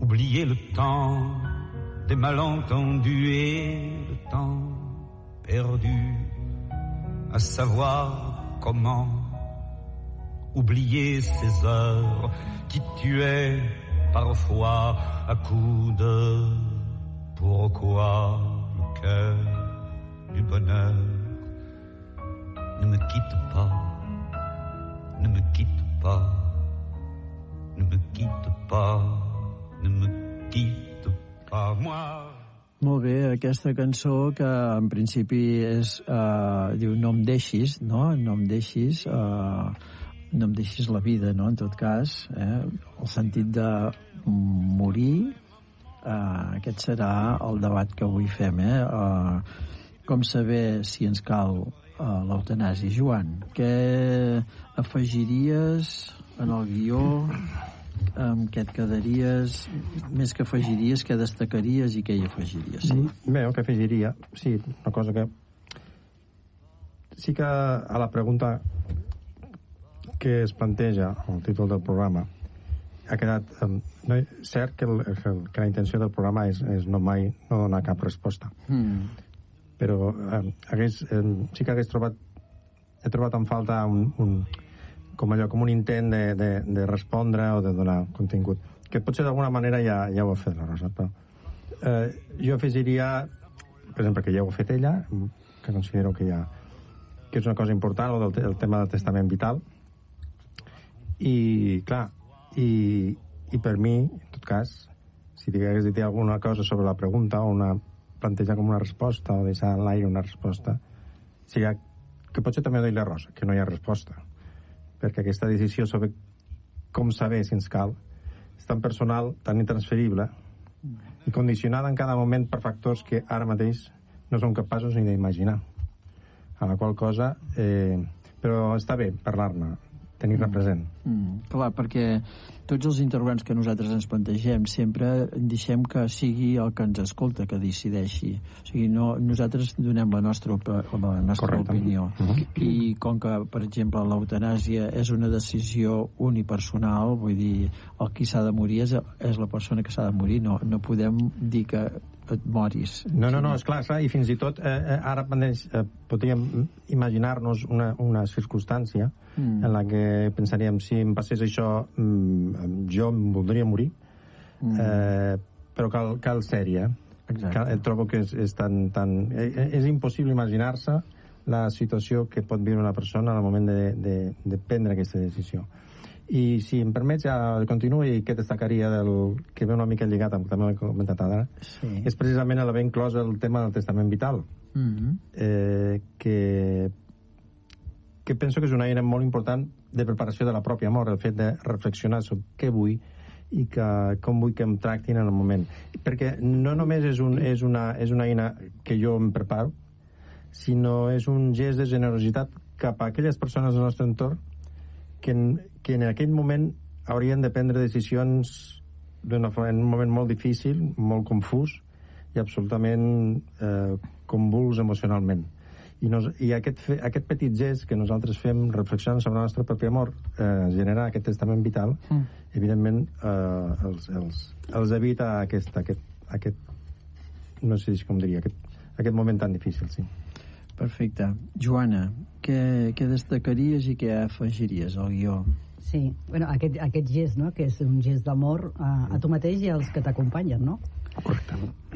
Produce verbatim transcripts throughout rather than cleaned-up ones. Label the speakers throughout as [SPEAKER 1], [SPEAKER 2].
[SPEAKER 1] Oublier le temps des malentendus et le temps perdu à savoir comment oublier ces heures qui tuaient parfois à coups de pourquoi le cœur du bonheur ne me quitte pas, ne me quitte pas, ne me quitte pas, ne me quitte pas, moi.
[SPEAKER 2] Molt bé, aquesta cançó que en principi és, uh, diu no em deixis, no? No em deixis, uh, no em deixis la vida, no? En tot cas, eh? El sentit de morir, uh, aquest serà el debat que avui fem, eh? Uh, com saber si ens cal uh, l'eutanàsia. Joan, què afegiries en el guió? Amb què et quedaries? Més que afegiries, què destacaries i què hi afegiries? Sí?
[SPEAKER 3] Bé, el que afegiria, sí, una cosa que... Sí que a la pregunta que es planteja el títol del programa ha quedat... Um, no, cert que, el, que la intenció del programa és, és no mai no donar cap resposta. Mm. Però um, hagués, um, sí que hagués trobat... He trobat en falta un... un com allò, com un intent de, de, de respondre o de donar contingut, que potser d'alguna manera ja, ja ho ha fet la Rosa, però eh, jo afegiria, per exemple, que ja ho ha fet ella, que considero que ja que és una cosa important, el, del, el tema del testament vital, i clar, i, i per mi, en tot cas, si hagués dit alguna cosa sobre la pregunta o una, plantejar com una resposta o deixar en l'aire una resposta, seria que potser també doy la Rosa, que no hi ha resposta, perquè aquesta decisió sobre com saber si ens cal és tan personal, tan intransferible i condicionada en cada moment per factors que ara mateix no som capaços ni d'imaginar, a la qual cosa eh, però està bé parlar-ne, tenir-la present.
[SPEAKER 2] Mm, clar, perquè tots els interrogants que nosaltres ens plantegem sempre deixem que sigui el que ens escolta que decideixi. O sigui, no, nosaltres donem la nostra, la nostra
[SPEAKER 3] Correcte.
[SPEAKER 2] opinió.
[SPEAKER 3] Uh-huh.
[SPEAKER 2] I com que, per exemple, l'eutanàsia és una decisió unipersonal, vull dir, el qui s'ha de morir és, és la persona que s'ha de morir, no, no podem dir que et moris.
[SPEAKER 3] No, no, no, esclar, esclar, i fins i tot eh, eh, ara eh, podríem imaginar-nos una, una circumstància mm. en la que pensaríem, si em passés això, mm, jo em voldria morir, mm. eh, però cal, cal sèrie. Cal, trobo que és, és tan... tan eh, és impossible imaginar-se la situació que pot viure una persona al moment de, de, de prendre aquesta decisió. I si em permets ja continuo, i què destacaria del, que ve una mica lligat amb també l'he comentat ara, sí. És precisament l'haver inclòs el tema del testament vital, mm-hmm. eh, que que penso que és una eina molt important de preparació de la pròpia mort, el fet de reflexionar sobre què vull i que, com vull que em tractin en el moment, perquè no només és, un, és, una, és una eina que jo em preparo, sinó és un gest de generositat cap a aquelles persones del nostre entorn que en, que en aquell moment haurien de prendre decisions d'una forma, en un moment molt difícil, molt confús i absolutament eh, convuls emocionalment. I, nos, i aquest, fe, aquest petit gest que nosaltres fem reflexionant sobre el nostre propi amor, eh, generar aquest testament vital, mm. evidentment eh, els, els, els evita aquest, aquest, aquest, no sé com diria, aquest, aquest moment tan difícil, sí.
[SPEAKER 2] Perfecte. Joana, què, què destacaries i què afegiries al guió?
[SPEAKER 4] Sí, bueno, aquest, aquest gest, no?, que és un gest d'amor a, a tu mateix i als que t'acompanyen, no?
[SPEAKER 3] Correcte.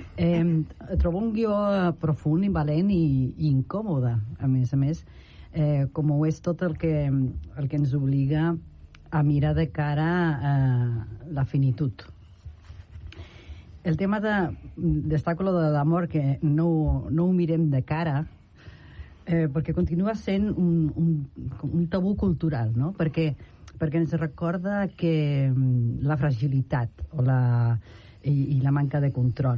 [SPEAKER 4] Eh, trobo un guió profund i valent i, i incòmode, a més a més, eh, com ho és tot el que, el que ens obliga a mirar de cara a la finitud. El tema de... destaco lo de l'amor, que no, no ho mirem de cara, Eh, perquè continua sent un, un, un tabú cultural, no? Perquè, perquè ens recorda que la fragilitat o la, i, i la manca de control.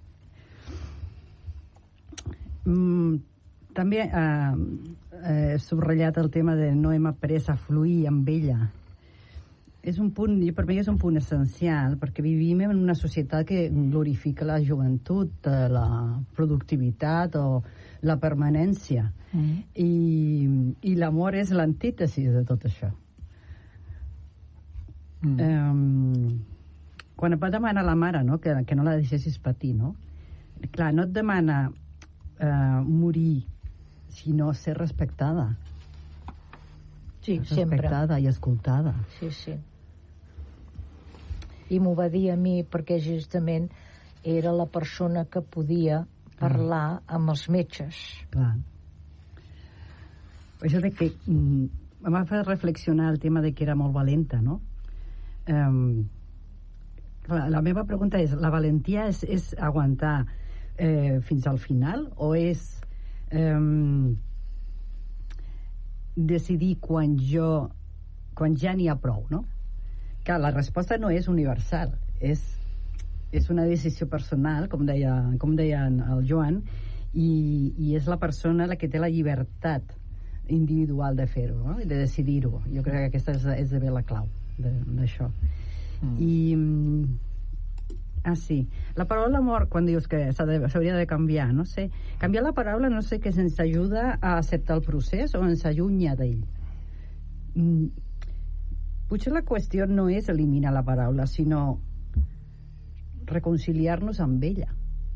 [SPEAKER 4] Mm, també eh, he subratllat el tema de no hem après a fluir amb ella. És un punt, per mi és un punt essencial, perquè vivim en una societat que glorifica la joventut, la productivitat o la permanència. Mm. I, i l'amor és l'antítesi de tot això. Mm. Um, quan et va demanar la mare, no?, que, que no la deixessis patir, no? Clar, no et demana eh, morir, sinó ser respectada.
[SPEAKER 5] Sí, sempre.
[SPEAKER 4] Respectada i escoltada.
[SPEAKER 5] Sí, sí. I m'ho va dir a mi perquè justament era la persona que podia parlar amb els metges.
[SPEAKER 4] Clar. Això de que mm, em va fer reflexionar el tema de que era molt valenta, no? Um, la, la meva pregunta és, la valentia és, és aguantar eh, fins al final o és um, decidir quan jo quan ja n'hi ha prou, no? Que la resposta no és universal, és, és una decisió personal, com deia, com deia el Joan, i, i és la persona la que té la llibertat individual de fer-ho, no? I de decidir-ho. Jo crec que aquesta és, és de bé la clau d'això. Mm. I ah, sí, la paraula mort, quan dius que s'hauria de, de canviar, no sé, canviar la paraula no sé que ens ajuda a acceptar el procés o ens allunya d'ell. Mm. Potser la qüestió no és eliminar la paraula, sinó reconciliar-nos amb ella.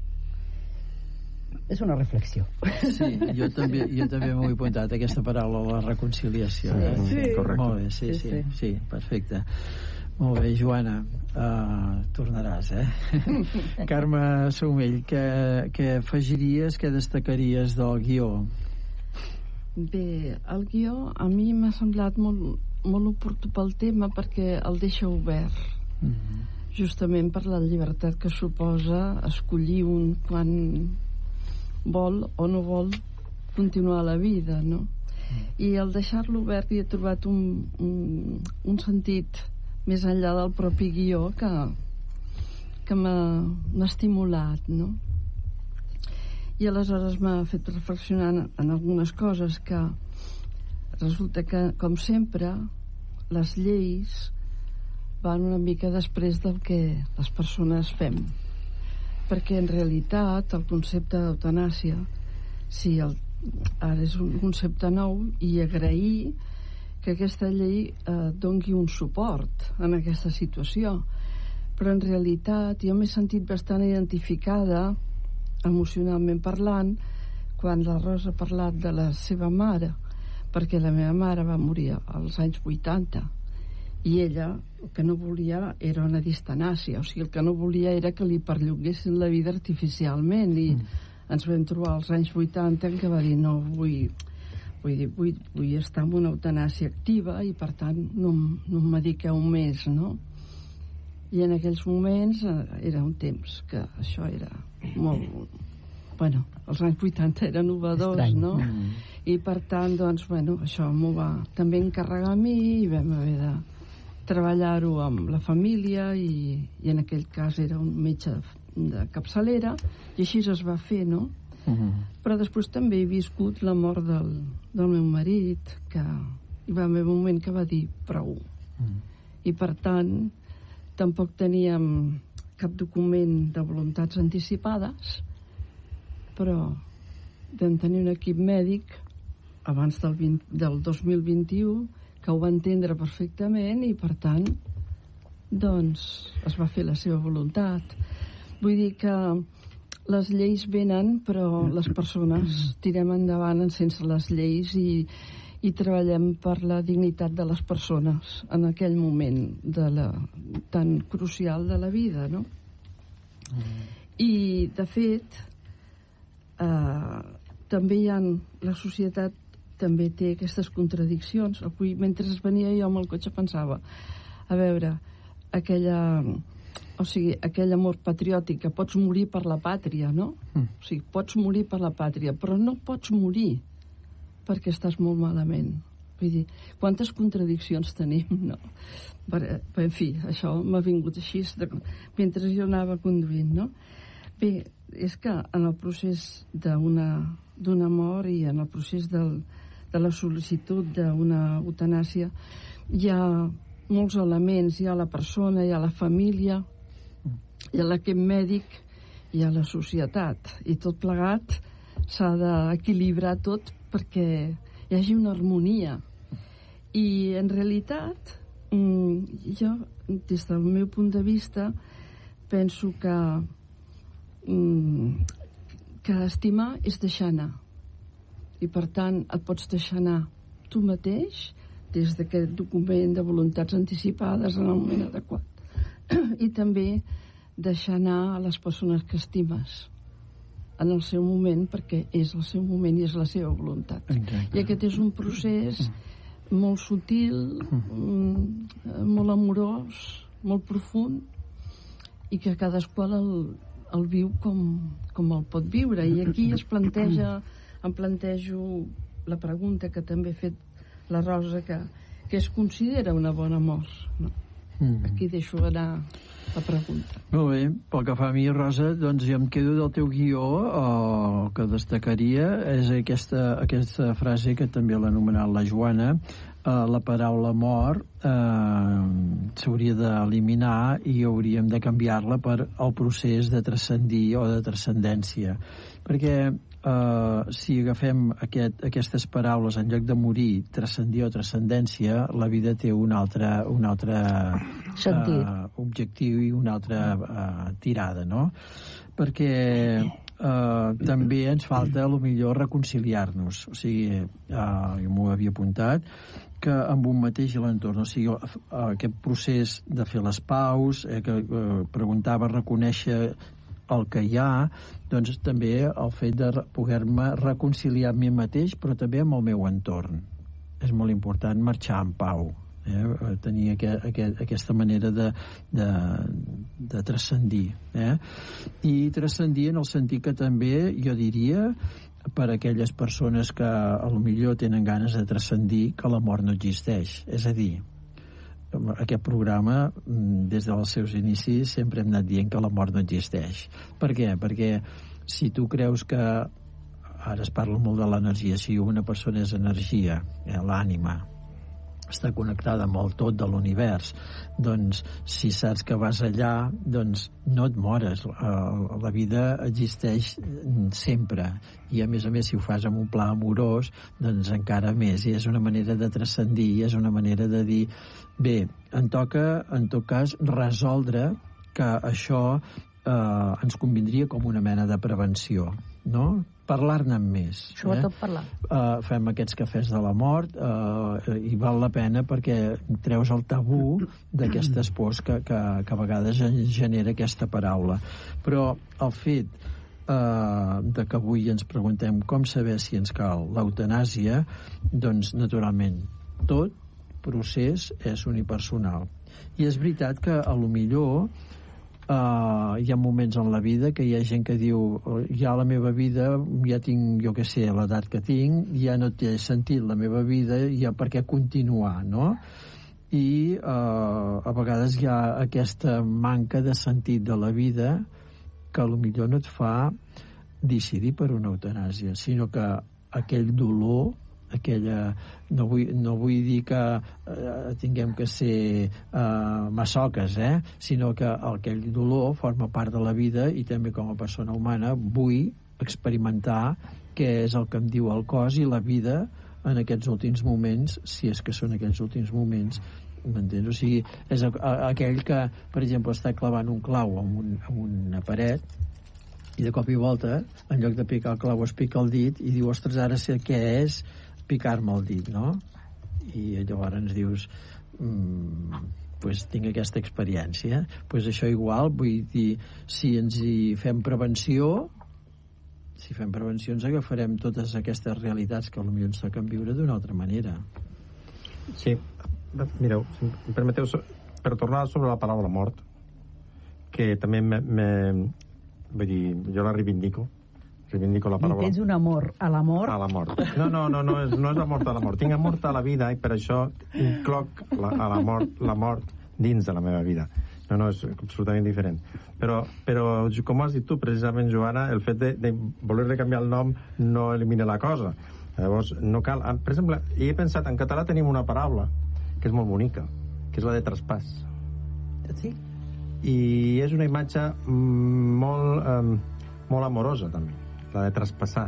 [SPEAKER 4] És una reflexió.
[SPEAKER 2] Sí, jo també, jo també m'ho he apuntat, aquesta paraula, la reconciliació.
[SPEAKER 4] Sí,
[SPEAKER 2] eh?
[SPEAKER 4] sí.
[SPEAKER 2] Correcte. Molt bé, sí, sí, sí, sí, perfecte. Molt bé, Joana, uh, tornaràs, eh? Carme Saumell, què, què afegiries, què destacaries del guió?
[SPEAKER 6] Bé, el guió a mi m'ha semblat molt, molt oportú pel tema perquè el deixa obert. Mm-hmm. Justament per la llibertat que suposa escollir un quan vol o no vol continuar la vida, no? Mm. I al deixar-lo obert hi he trobat un, un, un sentit més enllà del propi guió que, que m'ha estimulat, no? I aleshores m'ha fet reflexionar en algunes coses, que resulta que, com sempre, les lleis van una mica després del que les persones fem, perquè en realitat el concepte d'eutanàsia, sí, el, ara és un concepte nou, i agrair que aquesta llei eh, doni un suport en aquesta situació, però en realitat jo m'he sentit bastant identificada emocionalment parlant quan la Rosa ha parlat de la seva mare, perquè la meva mare va morir als anys vuitanta i ella el que no volia era una distanàcia, o sigui, el que no volia era que li perllonguessin la vida artificialment, i mm. ens vam trobar als anys vuitanta en què va dir no, vull, vull, dir, vull, vull estar en una eutanàsia activa i per tant no, no em mediqueu més, no? I en aquells moments eh, era un temps que això era molt... Bueno, els anys vuitanta eren innovadors, estrany, no? Mm. I per tant, doncs, bueno, això m'ho va també encarregar a mi i vam haver de treballar-ho amb la família i, i en aquell cas era un metge de, de capçalera i així es va fer, no? Mm-hmm. Però després també he viscut la mort del, del meu marit, que hi va haver un moment que va dir prou. Mm. I per tant tampoc teníem cap document de voluntats anticipades, però vam tenir un equip mèdic abans del, vint, del dos mil vint-i-u que ho va entendre perfectament i per tant doncs es va fer la seva voluntat. Vull dir que les lleis venen però les persones tirem endavant sense les lleis i, i treballem per la dignitat de les persones en aquell moment de la, tan crucial de la vida, no? Mm. I de fet eh, també hi ha la societat també té aquestes contradiccions. Avui, mentre es venia jo amb el cotxe, pensava, a veure, aquella, o sigui, aquell amor patriòtic, que pots morir per la pàtria, no? Mm. O sigui, pots morir per la pàtria, però no pots morir perquè estàs molt malament. Vull dir, quantes contradiccions tenim, no? Per, en fi, això m'ha vingut així de, mentre jo anava conduint, no? Bé, és que en el procés d'una d'una mort i en el procés del de la sol·licitud d'una eutanàsia hi ha molts elements, hi ha la persona, hi ha la família, hi ha l'equip mèdic, hi ha la societat, i tot plegat s'ha d'equilibrar tot perquè hi hagi una harmonia. I en realitat jo des del meu punt de vista, penso que, mm, que estimar és deixar anar. I, per tant, et pots deixar anar tu mateix des d'aquest document de voluntats anticipades en el moment adequat. I també deixar anar a les persones que estimes en el seu moment, perquè és el seu moment i és la seva voluntat. Exacte. I aquest és un procés molt sutil, mm, molt amorós, molt profund, i que cadascú el, el viu com, com el pot viure. I aquí es planteja, em plantejo la pregunta que també ha fet la Rosa, que, que es considera una bona mort, no? Mm. Aquí deixo anar la pregunta.
[SPEAKER 2] Molt bé, pel que fa a mi, Rosa, doncs jo em quedo del teu guió. El que destacaria és aquesta, aquesta frase que també l'ha anomenat la Joana. Uh, la paraula mort uh, s'hauria d'eliminar i hauríem de canviar-la per el procés de transcendir o de transcendència, perquè Uh, si agafem aquest, aquestes paraules en lloc de morir, transcendir o transcendència, la vida té un altre, un altre uh, objectiu i una altra uh, tirada, no? Perquè uh, també ens falta a lo millor reconciliar-nos, o sigui, uh, jo m'ho havia apuntat, que amb un mateix i l'entorn, o sigui, aquest procés de fer les paus, eh, que uh, preguntava reconèixer el que hi ha, doncs també el fet de poder-me reconciliar amb mi mateix, però també amb el meu entorn. És molt important marxar en pau, eh? Tenir aquest, aquest, aquesta manera de, de, de transcendir. Eh? I transcendir en el sentit que també, jo diria, per a aquelles persones que a lo millor tenen ganes de transcendir, que la mort no existeix. És a dir, aquest programa, des dels seus inicis, sempre hem anat dient que la mort no existeix. Per què? Perquè si tu creus que, ara es parla molt de l'energia, si una persona és energia, eh, l'ànima, està connectada amb el tot de l'univers, doncs si saps que vas allà, doncs no et mores. La vida existeix sempre, i a més a més si ho fas amb un pla amorós, doncs encara més, i és una manera de transcendir, és una manera de dir, bé, em toca en tot cas resoldre que això eh, ens convindria com una mena de prevenció, no? Parlar-ne més.
[SPEAKER 5] Sobretot eh? parlar.
[SPEAKER 2] Uh, fem aquests cafès de la mort uh, i val la pena perquè treus el tabú d'aquestes pors que, que, que a vegades genera aquesta paraula. Però el fet uh, de que avui ens preguntem com saber si ens cal l'eutanàsia, doncs naturalment tot procés és unipersonal. I és veritat que a lo millor Uh, hi ha moments en la vida que hi ha gent que diu ja la meva vida, ja tinc, jo què sé, l'edat que tinc, ja no té sentit la meva vida, ja per què continuar, no? I uh, a vegades hi ha aquesta manca de sentit de la vida que potser no et fa decidir per una eutanàsia, sinó que aquell dolor, aquella... No vull, no vull dir que eh, tinguem que ser eh, massoques, eh? Sinó que aquell dolor forma part de la vida i també com a persona humana vull experimentar què és el que em diu el cos i la vida en aquests últims moments, si és que són aquells últims moments, m'entens? O sigui, és aquell que, per exemple, està clavant un clau en, un, en una paret i de cop i volta, en lloc de picar el clau es pica el dit i diu, ostres, ara sé què és picar-me el dit, no? I llavors ens dius mmm, pues tinc aquesta experiència, pues això igual, vull dir, si ens hi fem prevenció, si fem prevenció ens agafarem totes aquestes realitats que potser ens toquen viure d'una altra manera.
[SPEAKER 3] Sí, mireu, si em permeteu, per tornar sobre la paraula mort, que també me, me, vull dir, jo la reivindico, reivindico la paraula.
[SPEAKER 4] I tens un amor a la mort?
[SPEAKER 3] A la mort. No, no, no, no és, no és la mort a la mort. Tinc amor a la vida i per això incloc la, a la mort, la mort dins de la meva vida. No, no, és absolutament diferent. Però, però com has dit tu, precisament, Joana, el fet de, de voler-li canviar el nom no elimina la cosa. Llavors, no cal... Per exemple, he pensat, en català tenim una paraula que és molt bonica, que és la de traspàs.
[SPEAKER 4] Sí.
[SPEAKER 3] I és una imatge molt, eh, molt amorosa, també, la de traspassar,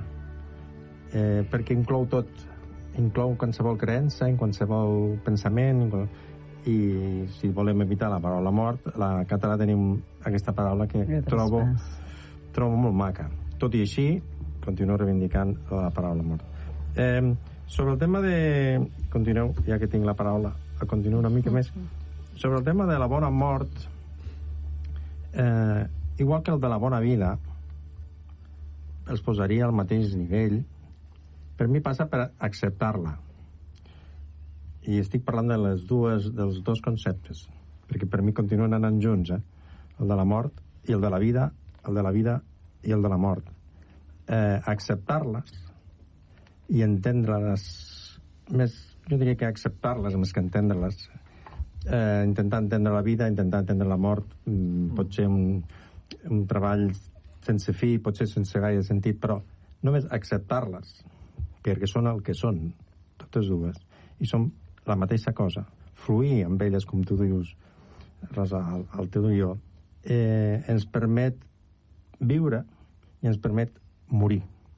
[SPEAKER 3] eh, perquè inclou tot, inclou qualsevol creença, en qualsevol pensament, inclou... i si volem evitar la paraula mort, la català tenim aquesta paraula que trobo, trobo molt maca. Tot i així, continuo reivindicant la paraula mort. Eh, sobre el tema de... Continueu, ja que tinc la paraula, continuo una mica més. Sobre el tema de la bona mort, eh, igual que el de la bona vida, els posaria al mateix nivell. Per mi passa per acceptar-la. I estic parlant de les dues, dels dos conceptes, perquè per mi continuen anant junts, eh? El de la mort i el de la vida, el de la vida i el de la mort. Eh, acceptar-les i entendre-les més, jo diria que acceptar-les més que entendre-les. Eh, intentar entendre la vida, intentar entendre la mort, mm, pot ser un, un treball sense fi, pot ser sense gaire sentit, però només acceptar-les, perquè són el que són, totes dues, i són la mateixa cosa, fluir amb elles, com tu dius, Rosa, el, el teu guió, eh, ens permet viure i ens permet morir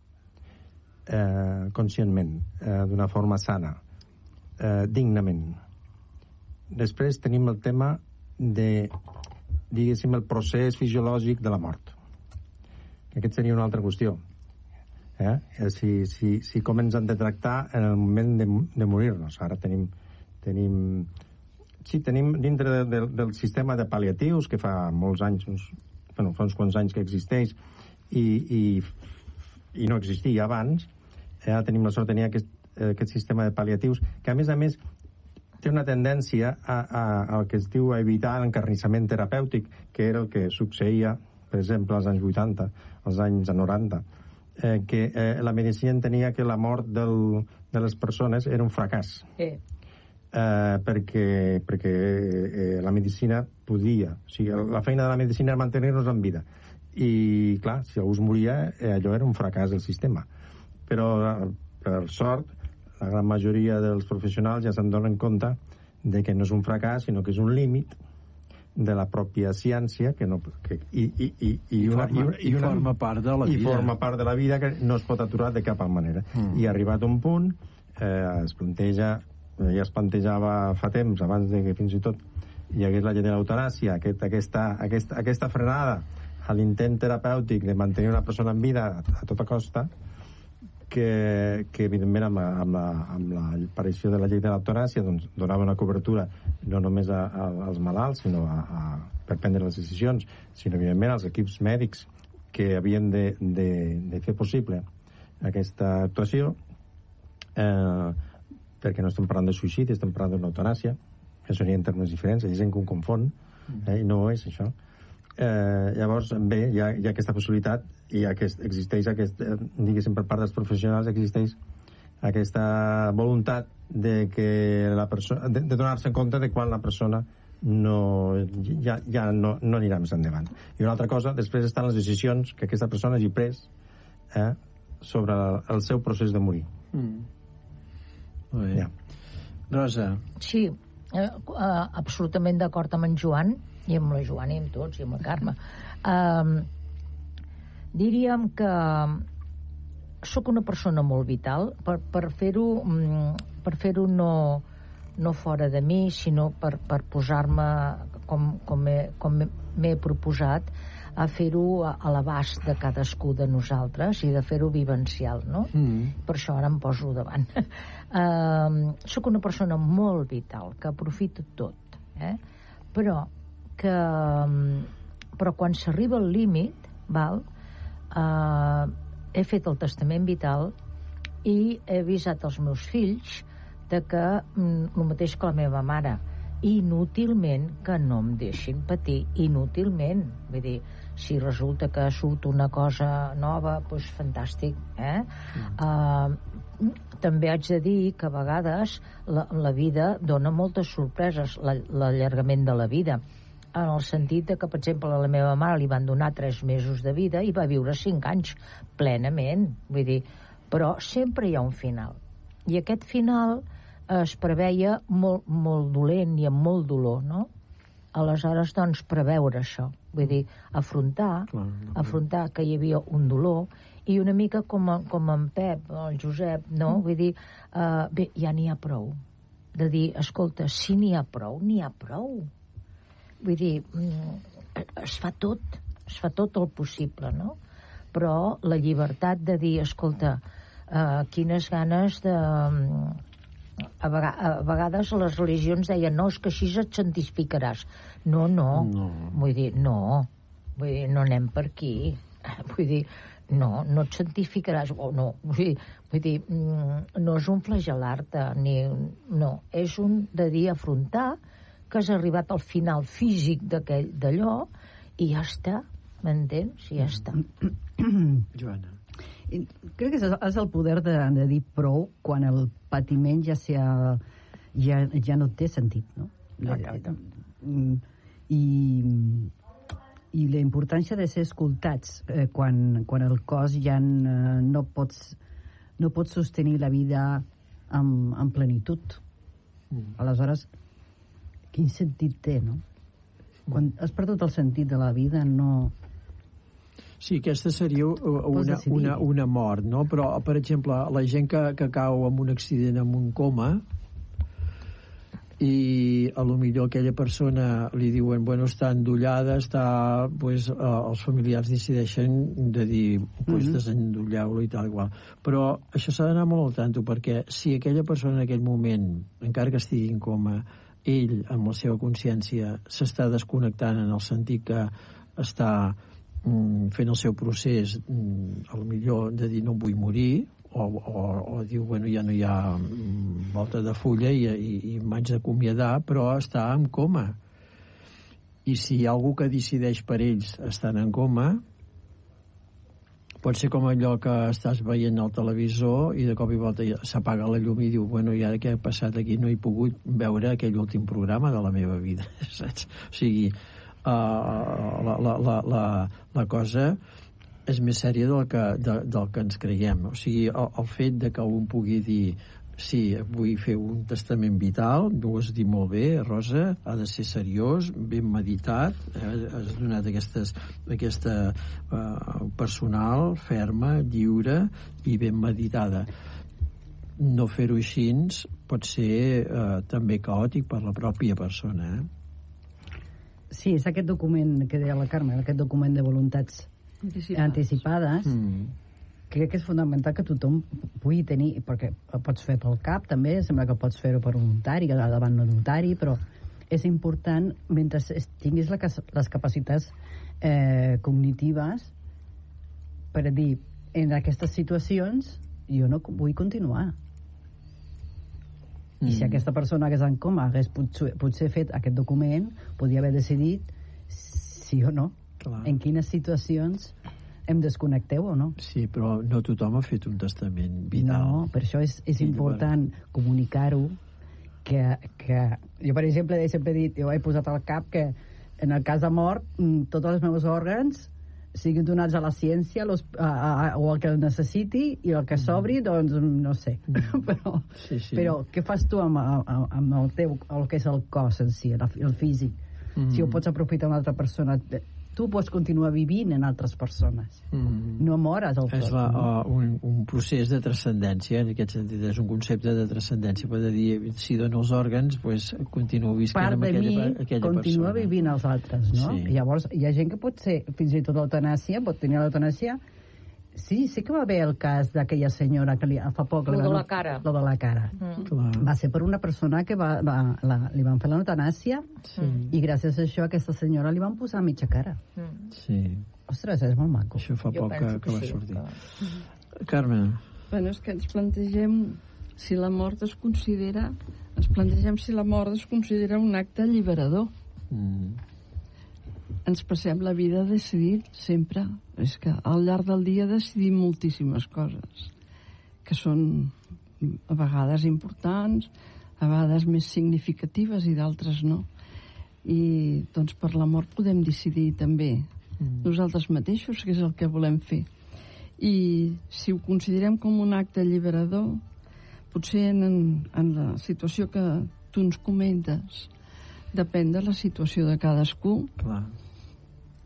[SPEAKER 3] eh, conscientment, eh, d'una forma sana, eh, dignament. Després tenim el tema de, diguéssim, el procés fisiològic de la mort. Aquest seria una altra qüestió. Eh? Si, si, si com ens han de tractar en el moment de, de morir-nos. Ara tenim, tenim sí, tenim dintre de, de, del sistema de pal·liatius, que fa molts anys, uns, bueno, fa uns quants anys que existeix, i, i, i no existia abans. Ara eh, tenim la sort de tenir aquest, aquest sistema de pal·liatius, que a més a més té una tendència a, a, a el que es diu a evitar l'encarnissament terapèutic, que era el que succeïa, per exemple, als anys vuitanta, als anys noranta, eh, que eh, la medicina entenia que la mort del, de les persones era un fracàs. Sí. Eh, perquè perquè eh, la medicina podia... O sigui, la feina de la medicina era mantenir-nos en vida. I, clar, si algú es moria, eh, allò era un fracàs del sistema. Però, per sort, la gran majoria dels professionals ja se'n donen compte de que no és un fracàs, sinó que és un límit de la pròpia ciència que no, que, i, i, i, i, una,
[SPEAKER 2] I, forma, i, una, i forma part de la
[SPEAKER 3] i
[SPEAKER 2] vida.
[SPEAKER 3] forma part de la vida que no es pot aturar de cap manera. Mm. I arribat a un punt, eh, es planteja, ja es plantejava fa temps, abans de que fins i tot hi hagués la llei de l'eutanàsia, aquest, aquesta, aquesta, aquesta frenada a l'intent terapèutic de mantenir una persona en vida a, a tota costa, que, que evidentment amb, amb, la, amb l'aparició de la llei de l'eutanàsia doncs, donava una cobertura no només a, a, als malalts, sinó a, a, per prendre les decisions, sinó evidentment als equips mèdics que havien de, de, de fer possible aquesta actuació, eh, perquè no estem parlant de suïcidi, estem parlant d'una eutanàsia, que serien termes diferents, hi ha gent que ho confon, eh, i no és això. Eh, llavors, bé, hi ha, hi ha aquesta possibilitat i aquest, existeix aquest, eh, diguéssim, per part dels professionals existeix aquesta voluntat de que la persona, de, de donar-se en compte de quan la persona no, ja, ja no, no anirà més endavant. I una altra cosa, després estan les decisions que aquesta persona hagi pres eh, sobre el, el seu procés de morir.
[SPEAKER 2] Mm. Molt bé. Ja. Rosa.
[SPEAKER 5] Sí, eh, eh, absolutament d'acord amb en Joan, i amb la Joana i amb tots, i amb la Carme. Um, diríem que sóc una persona molt vital, per, per fer-ho per fer-ho no, no fora de mi, sinó per, per posar-me com, com, he, com m'he proposat a fer-ho a, a l'abast de cadascú de nosaltres i de fer-ho vivencial, no? Mm. Per això ara em poso davant. uh, sóc una persona molt vital, que aprofito tot, eh? però que però quan s'arriba al límit, val, eh, he fet el testament vital i he avisat els meus fills de que mm, el mateix que la meva mare, inútilment, que no em deixin patir, inútilment. Vull dir, si resulta que surt una cosa nova, doncs fantàstic, eh? Mm. Uh, també haig de dir que a vegades la, la vida dona moltes sorpreses, l'allargament de la vida, en el sentit de que, per exemple, a la meva mare li van donar tres mesos de vida i va viure cinc anys plenament, vull dir, però sempre hi ha un final. I aquest final es preveia molt, molt dolent i amb molt dolor, no? Aleshores, doncs, preveure això, vull dir, afrontar, clar, no, afrontar que hi havia un dolor, i una mica com, a, com en Pep, el Josep, no? Vull dir, uh, bé, ja n'hi ha prou. de dir, escolta, si n'hi ha prou, n'hi ha prou. Vull dir, es fa tot, es fa tot el possible, no? Però la llibertat de dir, escolta, uh, quines ganes de... A, vega, a vegades les religions deien, no, és que així et santificaràs. No, no, no. Vull dir, no, vull dir, no anem per aquí. Vull dir, no, no et santificaràs, o no, vull dir, vull dir, no és un flagel·lar-te, ni, no, és un de dir, afrontar que has arribat al final físic d'aquell d'allò i ja està, m'entens? I ja està.
[SPEAKER 2] Joana.
[SPEAKER 4] Crec que és el poder de, de dir prou quan el patiment ja, sea, ja, ja no té sentit, no? I, i la importància de ser escoltats eh, quan, quan el cos ja no pots, no pots sostenir la vida amb, amb plenitud. Mm. Aleshores, quin sentit té, no? Quan has perdut el sentit de la vida, no...
[SPEAKER 2] Sí, aquesta seria una, una, una mort, no? Però, per exemple, la gent que, que cau en un accident, en un coma, i a lo millor aquella persona li diuen, bueno, està endollada, està, pues, eh, els familiars decideixen de dir, pues, mm-hmm. desendolleu-lo i tal, igual. Però això s'ha d'anar molt al tanto, perquè si aquella persona en aquell moment, encara que estigui en coma, ell, amb la seva consciència, s'està desconnectant en el sentit que està fent el seu procés, a lo millor de dir no vull morir, o, o, o diu, bueno, ja no hi ha volta de fulla i, i, i m'haig d'acomiadar, però està en coma. I si hi ha algú que decideix per ells estar en coma, pot ser com allò que estàs veient al televisor i de cop i volta s'apaga la llum i diu, bueno, i ara què ha passat aquí? No he pogut veure aquell últim programa de la meva vida, saps? O sigui, Uh, la, la, la, la, la cosa és més sèria del que, de, del que ens creiem. O sigui, el, el fet de que un pugui dir sí, vull fer un testament vital, ho has dit molt bé, Rosa, ha de ser seriós, ben meditat, eh? Has donat aquestes, aquesta uh, personal, ferma, lliure i ben meditada. No fer-ho així pot ser uh, també caòtic per la pròpia persona, eh?
[SPEAKER 4] Sí, és aquest document que deia la Carme, aquest document de voluntats anticipades, anticipades mm. crec que és fonamental que tothom pugui tenir, perquè el pots fer pel cap també, sembla que pots fer-ho per un notari, davant un notari, però és important, mentre tinguis la, les capacitats eh, cognitives per dir, en aquestes situacions jo no vull continuar. I si aquesta persona que és en coma hagués potser, potser fet aquest document, podia haver decidit sí o no. Clar. En quines situacions em desconnecteu o no.
[SPEAKER 2] Sí, però no tothom ha fet un testament vital.
[SPEAKER 4] No, per això és, és sí, important per... comunicar-ho, que, que jo, per exemple, he sempre dit, jo he posat al cap que en el cas de mort, tots els meus òrgans siguin donats a la ciència los, a, a, a, o el que el necessiti i el que sobri, doncs no sé. Mm. però, sí, sí. però què fas tu amb, amb el teu, el que és el cos en si, el, el físic? Mm. Si ho pots aprofitar una altra persona, tu pots continuar vivint en altres persones. Mm. No mores al tot.
[SPEAKER 2] És la, no? uh, un, un procés de transcendència, en aquest sentit, és un concepte de transcendència, per dir, si dono els òrgans, pues, continuo visquent amb aquella,
[SPEAKER 4] mi,
[SPEAKER 2] aquella
[SPEAKER 4] persona. Continua vivint els altres, no?
[SPEAKER 2] Sí.
[SPEAKER 4] Llavors, hi ha gent que pot ser, fins i tot l'eutanàsia, pot tenir l'eutanàsia. Sí, sí que va haver el cas d'aquella senyora que li, fa poc...
[SPEAKER 5] Lo
[SPEAKER 4] li
[SPEAKER 5] de
[SPEAKER 4] van,
[SPEAKER 5] la cara.
[SPEAKER 4] Lo de la cara. Mm. Va ser per una persona que va, va, la, li van fer l'eutanàsia sí. i gràcies a això aquesta senyora li van posar mitja cara.
[SPEAKER 2] Mm. Sí.
[SPEAKER 4] Ostres, és molt maco.
[SPEAKER 2] Això fa jo poc que, que, que va sí, sortir. Que... Carme.
[SPEAKER 6] Bueno, és que ens plantegem si la mort es considera... Ens plantegem si la mort es considera un acte alliberador. Mm. Ens passem la vida decidint sempre. És que al llarg del dia decidim moltíssimes coses que són a vegades importants, a vegades més significatives i d'altres no. I doncs per la mort podem decidir també mm. nosaltres mateixos què és el que volem fer. I si ho considerem com un acte alliberador, potser en, en la situació que tu ens comentes depèn de la situació de cadascú.
[SPEAKER 2] Clar.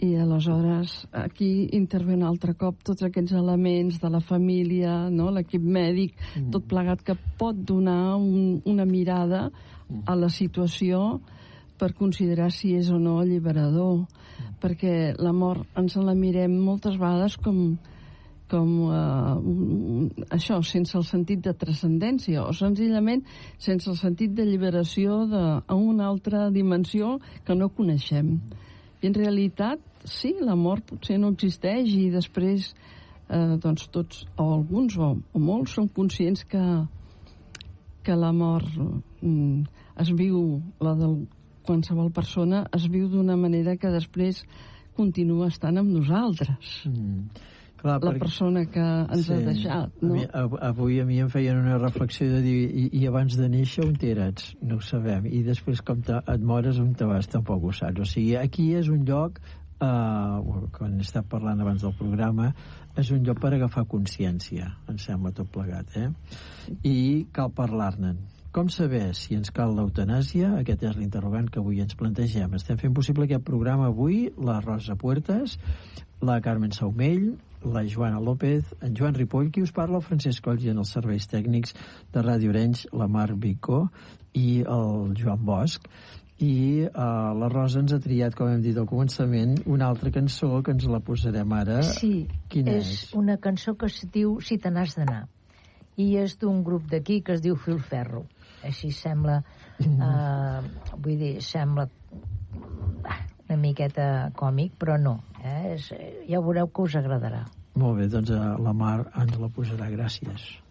[SPEAKER 6] I aleshores aquí intervé un altre cop tots aquests elements de la família, no? L'equip mèdic, mm. tot plegat, que pot donar un, una mirada a la situació per considerar si és o no alliberador, mm. perquè la mort ens la mirem moltes vegades com, com uh, això, sense el sentit de transcendència, o senzillament sense el sentit d'alliberació de, a una altra dimensió que no coneixem. I en realitat, sí, la mort potser no existeix i després eh, doncs tots, o alguns o, o molts, són conscients que, que la mort mm, es viu, la de qualsevol persona, es viu d'una manera que després continua estant amb nosaltres. Mm. Clar, la perquè... persona que ens sí. ha deixat, no?
[SPEAKER 2] A mi, avui a mi em feien una reflexió de dir, i, i abans de néixer on t'eres? No ho sabem. I després com te, et mores on te vas? Tampoc ho saps. O sigui, aquí és un lloc, eh, quan he estat parlant abans del programa, és un lloc per agafar consciència, em sembla tot plegat, eh? I cal parlar-ne. Com saber si ens cal l'eutanàsia? Aquest és l'interrogant que avui ens plantegem. Estem fent possible aquest programa avui, la Rosa Puertas, la Carmen Saumell, la Joana López, en Joan Ripoll, qui us parla, el Francesc Coll, i en els serveis tècnics de Ràdio Arenys, la Mar Vicó i el Joan Bosch. I uh, la Rosa ens ha triat, com hem dit al començament, una altra cançó que ens la posarem ara.
[SPEAKER 5] Sí,
[SPEAKER 2] Quina
[SPEAKER 5] és,
[SPEAKER 2] és
[SPEAKER 5] una cançó que es diu Si te n'has d'anar, i és d'un grup d'aquí que es diu Filferro. Així sembla, uh, vull dir, sembla una miqueta còmic, però no, eh? És, ja veureu que us agradarà.
[SPEAKER 2] Molt bé, doncs la Mar ens la posarà. Gràcies.